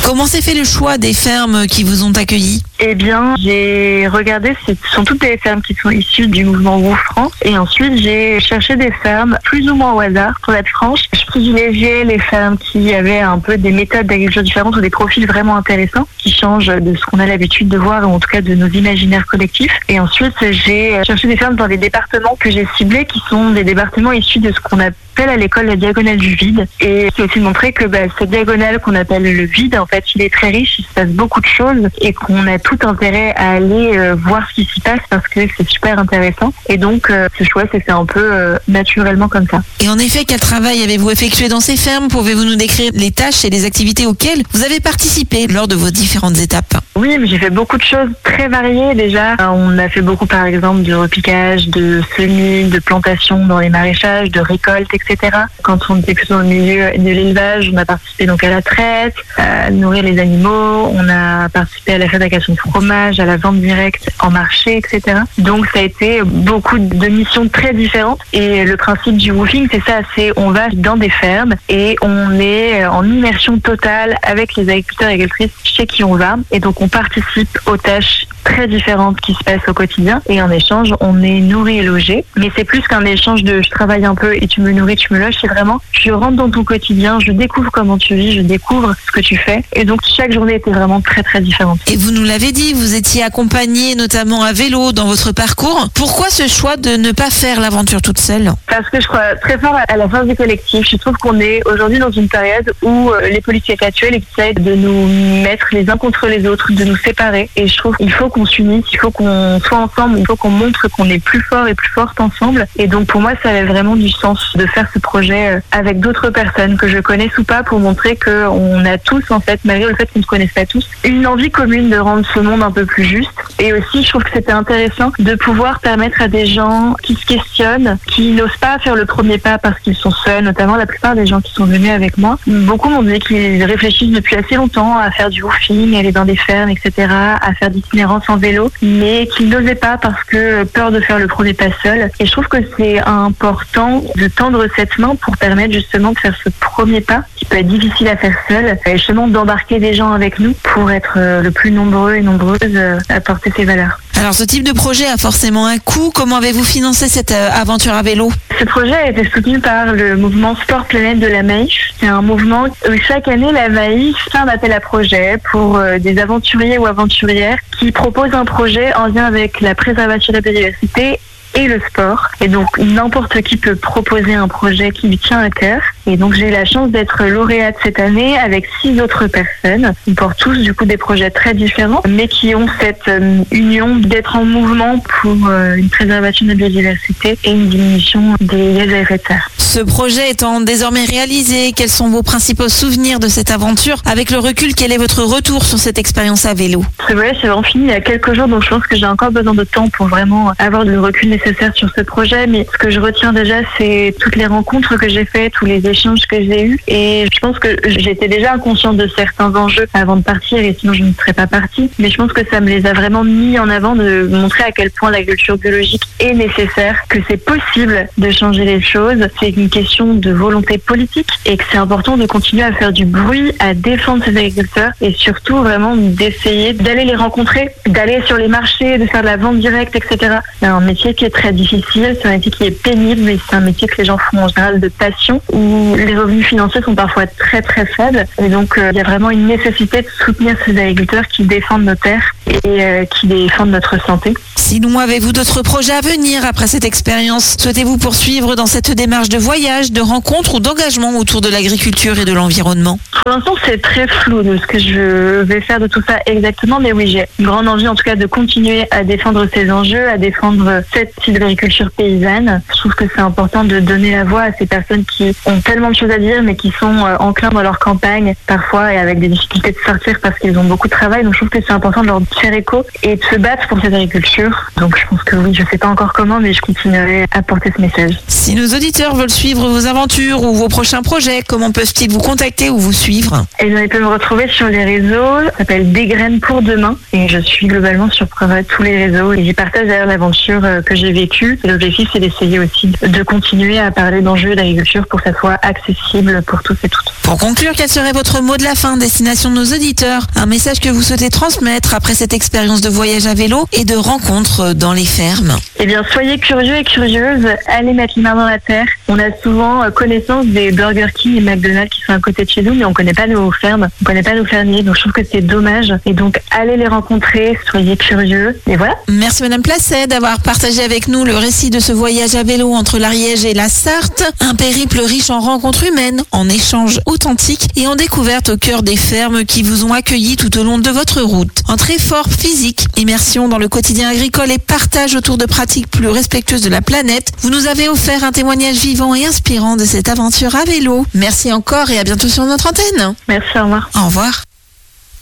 Comment s'est fait le choix des fermes qui vous ont accueillis ? Eh bien, j'ai regardé, ce sont toutes des fermes qui sont issues du mouvement Woo France. Et ensuite, j'ai cherché des fermes plus ou moins au hasard, pour être franche. Je privilégiais les fermes qui avaient un peu des méthodes d'agriculture différentes ou des profils vraiment intéressants, qui changent de ce qu'on a l'habitude de voir, ou en tout cas de nos imaginaires collectifs. Et ensuite, j'ai cherché des fermes dans des départements que j'ai ciblés, qui sont des départements issus de ce qu'on appelle à l'école la diagonale du vide. Et c'est aussi montré que cette diagonale qu'on appelle le vide, en fait, il est très riche, il se passe beaucoup de choses et qu'on a tout intérêt à aller voir ce qui s'y passe parce que c'est super intéressant. Et donc, ce choix s'est fait un peu naturellement comme ça. Et en effet, quel travail avez-vous effectué dans ces fermes ? Pouvez-vous nous décrire les tâches et les activités auxquelles vous avez participé lors de vos différentes étapes ? Oui, mais j'ai fait beaucoup de choses très variées déjà. On a fait beaucoup, par exemple, de repiquage, de semis, de plantation dans les maraîchages, de récoltes, etc. Quand on était plutôt dans le milieu de l'élevage, on a participé donc à la traite, à nourrir les animaux, on a participé à la fabrication de fromage, à la vente directe en marché, etc. Donc ça a été beaucoup de missions très différentes. Et le principe du woofing, c'est ça, c'est on va dans des fermes et on est en immersion totale avec les agriculteurs et agricultrices chez qui on va. Et donc on participe aux tâches très différentes qui se passent au quotidien et en échange on est nourri et logé, mais c'est plus qu'un échange de je travaille un peu et tu me nourris, tu me loges, c'est vraiment je rentre dans ton quotidien, je découvre comment tu vis, je découvre ce que tu fais et donc chaque journée était vraiment très très différente. Et vous nous l'avez dit, vous étiez accompagnée notamment à vélo dans votre parcours. Pourquoi ce choix de ne pas faire l'aventure toute seule ? Parce que je crois très fort à la force du collectif. Je trouve qu'on est aujourd'hui dans une période où les politiques actuelles essayent de nous mettre les uns contre les autres, de nous séparer et je trouve qu'il faut qu'on s'unisse, il faut qu'on soit ensemble, il faut qu'on montre qu'on est plus fort et plus forte ensemble. Et donc pour moi, ça avait vraiment du sens de faire ce projet avec d'autres personnes que je connaisse ou pas pour montrer qu'on a tous, en fait, malgré le fait qu'on ne se connaisse pas tous, une envie commune de rendre ce monde un peu plus juste. Et aussi, je trouve que c'était intéressant de pouvoir permettre à des gens qui se questionnent, qui n'osent pas faire le premier pas parce qu'ils sont seuls, notamment la plupart des gens qui sont venus avec moi. Beaucoup m'ont dit qu'ils réfléchissent depuis assez longtemps à faire du woofing, aller dans des fermes, etc., à faire d'itinérance en vélo, mais qu'ils n'osaient pas parce que peur de faire le premier pas seul. Et je trouve que c'est important de tendre cette main pour permettre justement de faire ce premier pas qui peut être difficile à faire seul, et justement d'embarquer des gens avec nous pour être le plus nombreux et nombreuses à porter ces valeurs. Alors ce type de projet a forcément un coût. Comment avez-vous financé cette aventure à vélo ? Ce projet a été soutenu par le mouvement Sport Planète de la Maïf. C'est un mouvement où chaque année la Maïf fait un appel à projet pour des aventuriers ou aventurières qui proposent un projet en lien avec la préservation de la biodiversité et le sport. Et donc, n'importe qui peut proposer un projet qui lui tient à cœur. Et donc, j'ai eu la chance d'être lauréate cette année avec 6 autres personnes. Ils portent tous, du coup, des projets très différents, mais qui ont cette union d'être en mouvement pour une préservation de la biodiversité et une diminution des gaz à effet de serre. Ce projet étant désormais réalisé, quels sont vos principaux souvenirs de cette aventure ? Avec le recul, quel est votre retour sur cette expérience à vélo ? Ce voyage c'est vraiment fini il y a quelques jours, donc je pense que j'ai encore besoin de temps pour vraiment avoir le recul nécessaire sur ce projet. Mais ce que je retiens déjà, c'est toutes les rencontres que j'ai faites, tous les échanges que j'ai eus. Et je pense que j'étais déjà consciente de certains enjeux avant de partir, et sinon je ne serais pas partie. Mais je pense que ça me les a vraiment mis en avant, de montrer à quel point l'agriculture biologique est nécessaire, que c'est possible de changer les choses. C'est une question de volonté politique et que c'est important de continuer à faire du bruit, à défendre ces agriculteurs et surtout vraiment d'essayer d'aller les rencontrer, d'aller sur les marchés, de faire de la vente directe, etc. C'est un métier qui est très difficile, c'est un métier qui est pénible, mais c'est un métier que les gens font en général de passion, où les revenus financiers sont parfois très très faibles. Et donc il y a vraiment une nécessité de soutenir ces agriculteurs qui défendent nos terres et qui défendent notre santé. Sinon, avez-vous d'autres projets à venir après cette expérience ? Souhaitez-vous poursuivre dans cette démarche de voyage, de rencontre ou d'engagement autour de l'agriculture et de l'environnement ? Pour l'instant, c'est très flou de ce que je vais faire de tout ça exactement, mais oui, j'ai une grande envie en tout cas de continuer à défendre ces enjeux, à défendre cette type d'agriculture paysanne. Je trouve que c'est important de donner la voix à ces personnes qui ont tellement de choses à dire, mais qui sont enclins dans leur campagne parfois et avec des difficultés de sortir parce qu'ils ont beaucoup de travail. Donc je trouve que c'est important de leur faire écho et de se battre pour cette agriculture. Donc je pense que oui, je sais pas encore comment, mais je continuerai à porter ce message. Si nos auditeurs veulent suivre vos aventures ou vos prochains projets, comment peuvent-ils vous contacter ou vous suivre ? suivre? Et ils peuvent me retrouver sur les réseaux, ça s'appelle Des graines pour demain. Et je suis globalement sur tous les réseaux. Et j'y partage d'ailleurs l'aventure que j'ai vécue. Et l'objectif, c'est d'essayer aussi de continuer à parler d'enjeux d'agriculture pour que ça soit accessible pour tous et toutes. Pour conclure, quel serait votre mot de la fin, destination de nos auditeurs? Un message que vous souhaitez transmettre après cette expérience de voyage à vélo et de rencontres dans les fermes? Eh bien, soyez curieux et curieuses. Allez mettre les mains dans la terre. On a souvent connaissance des Burger King et McDonald's qui sont à côté de chez nous, mais on ne connaît pas nos fermes, on ne connaît pas nos fermiers. Donc, je trouve que c'est dommage. Et donc, allez les rencontrer, soyez curieux. Et voilà. Merci Madame Placet d'avoir partagé avec nous le récit de ce voyage à vélo entre l'Ariège et la Sarthe. Un périple riche en rencontres humaines, en échanges authentiques et en découvertes au cœur des fermes qui vous ont accueillis tout au long de votre route. Entre efforts physiques, immersion dans le quotidien agricole et partage autour de pratiques plus respectueuses de la planète, vous nous avez offert un témoignage vivant et inspirant de cette aventure à vélo. Merci encore et à bientôt sur notre antenne. Merci, au revoir. Au revoir.